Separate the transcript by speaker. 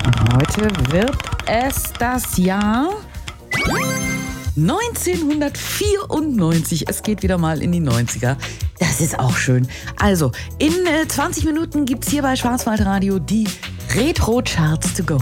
Speaker 1: Heute wird es das Jahr 1994. Es geht wieder mal in die 90er. Das ist auch schön. Also, in 20 Minuten gibt es hier bei Schwarzwaldradio die Retro Charts to go.